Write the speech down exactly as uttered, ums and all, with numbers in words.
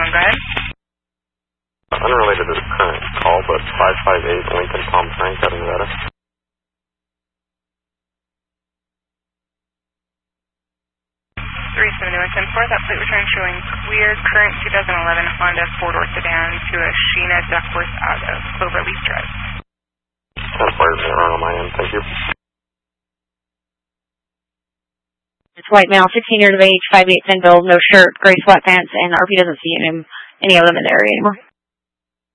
one, go ahead. Unrelated to the current call, but five five eight Lincoln Tom Frank out of Nevada. three seventy-one ten four, that plate return showing clear, current two thousand eleven Honda four-door sedan to a Sheena Duckworth out of Cloverleaf Drive. ten four is wrong on my end, thank you. It's white male, fifteen years of age, five eight, thin build, no shirt, gray sweatpants, and R P doesn't see him, any of them in the area anymore.